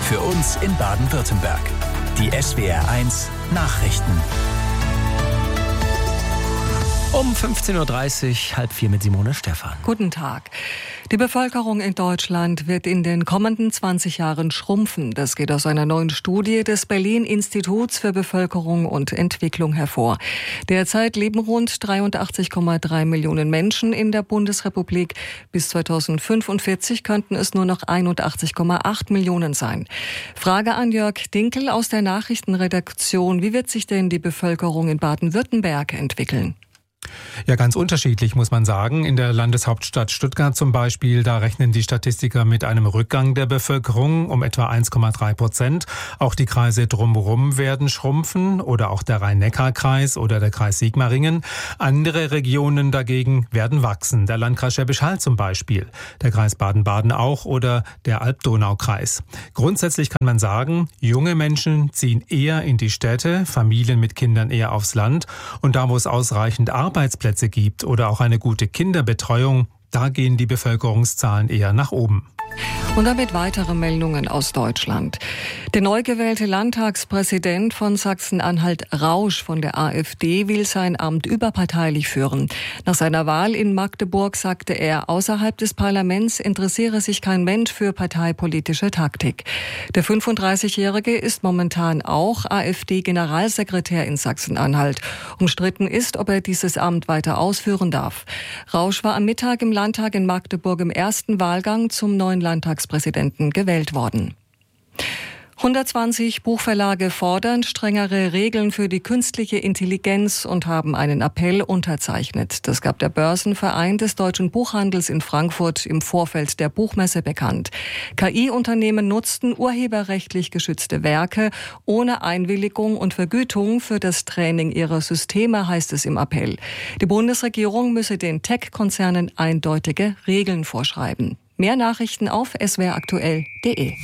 Für uns in Baden-Württemberg. Die SWR1 Nachrichten. Um 15.30 Uhr, 3:30 mit Simone Stephan. Guten Tag. Die Bevölkerung in Deutschland wird in den kommenden 20 Jahren schrumpfen. Das geht aus einer neuen Studie des Berlin-Instituts für Bevölkerung und Entwicklung hervor. Derzeit leben rund 83,3 Millionen Menschen in der Bundesrepublik. Bis 2045 könnten es nur noch 81,8 Millionen sein. Frage an Jörg Dinkel aus der Nachrichtenredaktion. Wie wird sich denn die Bevölkerung in Baden-Württemberg entwickeln? Ja, ganz unterschiedlich, muss man sagen. In der Landeshauptstadt Stuttgart zum Beispiel, da rechnen die Statistiker mit einem Rückgang der Bevölkerung um etwa 1,3%. Auch die Kreise drumherum werden schrumpfen oder auch der Rhein-Neckar-Kreis oder der Kreis Sigmaringen. Andere Regionen dagegen werden wachsen. Der Landkreis Schwäbisch Hall zum Beispiel, der Kreis Baden-Baden auch oder der Alb-Donau-Kreis. Grundsätzlich kann man sagen, junge Menschen ziehen eher in die Städte, Familien mit Kindern eher aufs Land. Und da, wo es ausreichend Arbeitsplätze gibt oder auch eine gute Kinderbetreuung, da gehen die Bevölkerungszahlen eher nach oben. Und damit weitere Meldungen aus Deutschland. Der neu gewählte Landtagspräsident von Sachsen-Anhalt, Rausch von der AfD, will sein Amt überparteilich führen. Nach seiner Wahl in Magdeburg sagte er, außerhalb des Parlaments interessiere sich kein Mensch für parteipolitische Taktik. Der 35-Jährige ist momentan auch AfD-Generalsekretär in Sachsen-Anhalt. Umstritten ist, ob er dieses Amt weiter ausführen darf. Rausch war am Mittag im Landtag in Magdeburg im ersten Wahlgang zum neuen Landtagspräsidenten gewählt worden. 120 Buchverlage fordern strengere Regeln für die künstliche Intelligenz und haben einen Appell unterzeichnet. Das gab der Börsenverein des deutschen Buchhandels in Frankfurt im Vorfeld der Buchmesse bekannt. KI-Unternehmen nutzten urheberrechtlich geschützte Werke ohne Einwilligung und Vergütung für das Training ihrer Systeme, heißt es im Appell. Die Bundesregierung müsse den Tech-Konzernen eindeutige Regeln vorschreiben. Mehr Nachrichten auf swraktuell.de.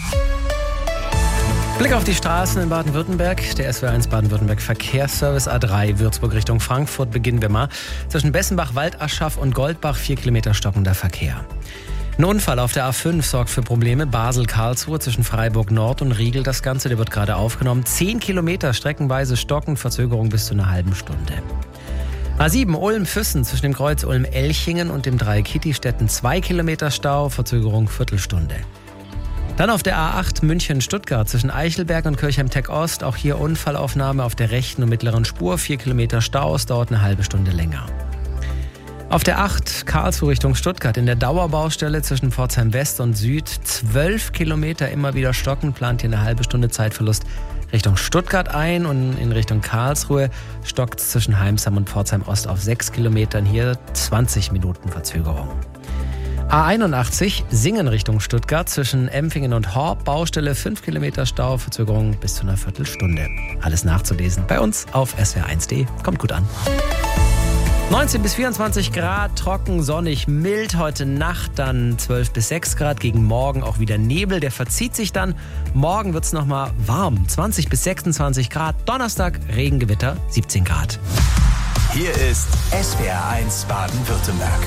Blick auf die Straßen in Baden-Württemberg. Der SWR1 Baden-Württemberg Verkehrsservice A3 Würzburg Richtung Frankfurt. Beginnen wir mal. Zwischen Bessenbach, Waldaschaf und Goldbach 4 Kilometer stockender Verkehr. Ein Unfall auf der A5 sorgt für Probleme. Basel-Karlsruhe zwischen Freiburg Nord und Riegel. Das Ganze, der wird gerade aufgenommen. 10 Kilometer streckenweise stockend, Verzögerung bis zu einer halben Stunde. A7 Ulm-Füssen zwischen dem Kreuz Ulm-Elchingen und dem Dreieck Hittistetten 2 Kilometer Stau, Verzögerung Viertelstunde. Dann auf der A8 München-Stuttgart zwischen Eichelberg und Kirchheim-Tech-Ost. Auch hier Unfallaufnahme auf der rechten und mittleren Spur. 4 Kilometer Stau, es dauert eine halbe Stunde länger. Auf der 8 Karlsruhe Richtung Stuttgart in der Dauerbaustelle zwischen Pforzheim West und Süd. 12 Kilometer immer wieder stocken, plant hier eine halbe Stunde Zeitverlust Richtung Stuttgart ein und in Richtung Karlsruhe stockt es zwischen Heimsam und Pforzheim Ost auf 6 Kilometern. Hier 20 Minuten Verzögerung. A81 Singen Richtung Stuttgart zwischen Empfingen und Horb, Baustelle 5 Kilometer Stau, Verzögerung bis zu einer Viertelstunde. Alles nachzulesen bei uns auf swr1.de. Kommt gut an. 19 bis 24 Grad, trocken, sonnig, mild. Heute Nacht dann 12 bis 6 Grad. Gegen morgen auch wieder Nebel, der verzieht sich dann. Morgen wird es nochmal warm, 20 bis 26 Grad. Donnerstag Regengewitter, 17 Grad. Hier ist SWR1 Baden-Württemberg.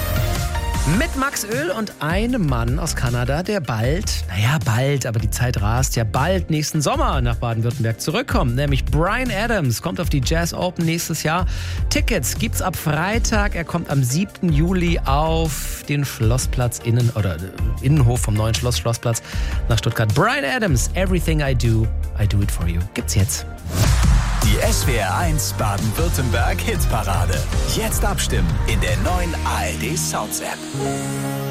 Mit Max Öl und einem Mann aus Kanada, der bald, aber die Zeit rast, ja bald nächsten Sommer nach Baden-Württemberg zurückkommt. Nämlich Bryan Adams kommt auf die Jazz Open nächstes Jahr. Tickets gibt's ab Freitag. Er kommt am 7. Juli auf den Innenhof vom neuen Schlossplatz nach Stuttgart. Bryan Adams, Everything I Do It For You. Gibt's jetzt. Die SWR1 Baden-Württemberg Hitparade. Jetzt abstimmen in der neuen ARD Sounds App.